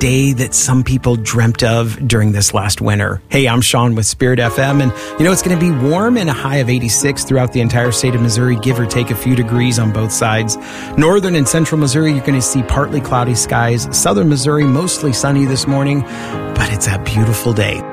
day that some people dreamt of during this last winter. Hey, I'm Sean with Spirit FM, and it's going to be warm and a high of 86 throughout the entire state of Missouri, give or take a few degrees on both sides. Northern and central Missouri, you're going to see partly cloudy skies. Southern Missouri, mostly sunny this morning, but it's a beautiful day.